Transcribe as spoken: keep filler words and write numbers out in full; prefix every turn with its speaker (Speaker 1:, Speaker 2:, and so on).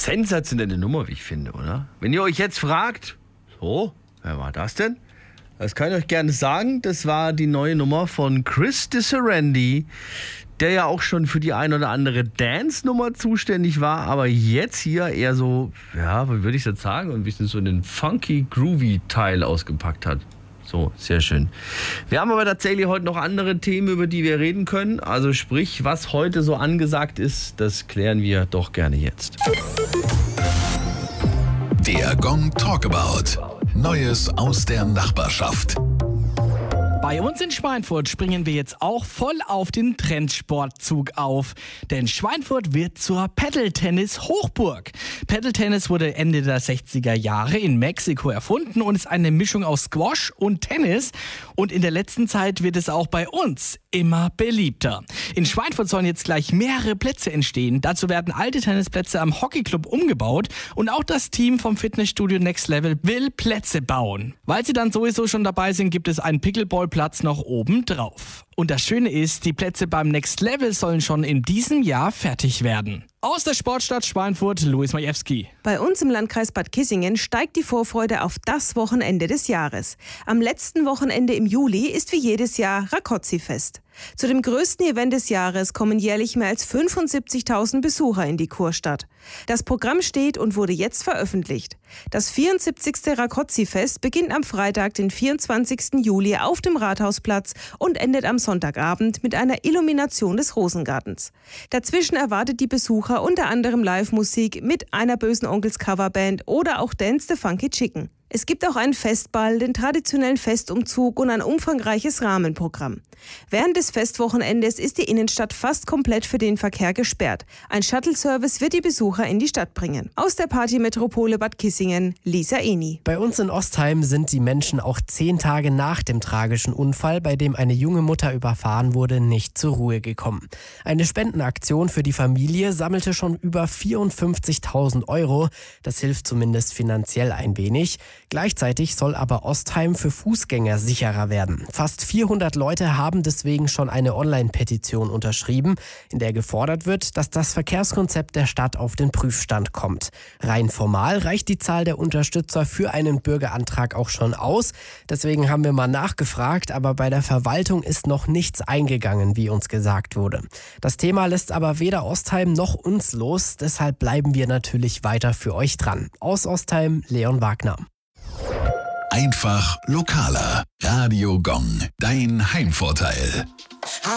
Speaker 1: sensationelle Nummer, wie ich finde, oder? Wenn ihr euch jetzt fragt, so, wer war das denn? Das kann ich euch gerne sagen. Das war die neue Nummer von Chris Disarandi, der ja auch schon für die ein oder andere Dance-Nummer zuständig war, aber jetzt hier eher so, ja, wie würde ich das sagen, ein bisschen so einen funky, groovy Teil ausgepackt hat. So, sehr schön. Wir haben aber tatsächlich heute noch andere Themen, über die wir reden können. Also sprich, was heute so angesagt ist, das klären wir doch gerne jetzt.
Speaker 2: Der Gong Talkabout. Neues aus der Nachbarschaft.
Speaker 3: Bei uns in Schweinfurt springen wir jetzt auch voll auf den Trendsportzug auf. Denn Schweinfurt wird zur Paddle-Tennis-Hochburg. Paddle-Tennis wurde Ende der sechziger Jahre in Mexiko erfunden und ist eine Mischung aus Squash und Tennis. Und in der letzten Zeit wird es auch bei uns immer beliebter. In Schweinfurt sollen jetzt gleich mehrere Plätze entstehen. Dazu werden alte Tennisplätze am Hockeyclub umgebaut. Und auch das Team vom Fitnessstudio Next Level will Plätze bauen. Weil sie dann sowieso schon dabei sind, gibt es einen Pickleball-Platz noch oben drauf. Und das Schöne ist, die Plätze beim Next Level sollen schon in diesem Jahr fertig werden. Aus der Sportstadt Schweinfurt, Luis Majewski.
Speaker 4: Bei uns im Landkreis Bad Kissingen steigt die Vorfreude auf das Wochenende des Jahres. Am letzten Wochenende im Juli ist wie jedes Jahr Rákóczi-Fest. Zu dem größten Event des Jahres kommen jährlich mehr als fünfundsiebzigtausend Besucher in die Kurstadt. Das Programm steht und wurde jetzt veröffentlicht. Das vierundsiebzigste Rákóczi-Fest beginnt am Freitag, den vierundzwanzigsten Juli auf dem Rathausplatz und endet am Sonntagabend mit einer Illumination des Rosengartens. Dazwischen erwartet die Besucher unter anderem Live-Musik mit einer Böhsen Onkelz Coverband oder auch Dance the Funky Chicken. Es gibt auch einen Festball, den traditionellen Festumzug und ein umfangreiches Rahmenprogramm. Während des Festwochenendes ist die Innenstadt fast komplett für den Verkehr gesperrt. Ein Shuttle-Service wird die Besucher in die Stadt bringen. Aus der Partymetropole Bad Kissingen, Lisa Eni.
Speaker 5: Bei uns in Ostheim sind die Menschen auch zehn Tage nach dem tragischen Unfall, bei dem eine junge Mutter überfahren wurde, nicht zur Ruhe gekommen. Eine Spendenaktion für die Familie sammelte schon über vierundfünfzigtausend Euro. Das hilft zumindest finanziell ein wenig. Gleichzeitig soll aber Ostheim für Fußgänger sicherer werden. Fast vierhundert Leute haben deswegen schon eine Online-Petition unterschrieben, in der gefordert wird, dass das Verkehrskonzept der Stadt auf den Prüfstand kommt. Rein formal reicht die Zahl der Unterstützer für einen Bürgerantrag auch schon aus. Deswegen haben wir mal nachgefragt, aber bei der Verwaltung ist noch nichts eingegangen, wie uns gesagt wurde. Das Thema lässt aber weder Ostheim noch uns los, deshalb bleiben wir natürlich weiter für euch dran. Aus Ostheim, Leon Wagner.
Speaker 2: Einfach lokaler. Radio Gong, dein Heimvorteil.